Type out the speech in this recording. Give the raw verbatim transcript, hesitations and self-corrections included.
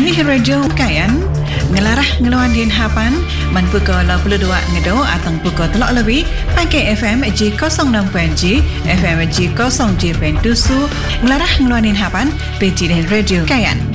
Ini radio Kayan ngelarah ngeluan din hapan man pukul delapan puluh dua ngedo atau pukul telok lebih pakai F M G kosong enam titik G, F M G kosong tujuh titik tujuh ngelarah ngeluan din hapan peci dan radio Kayan.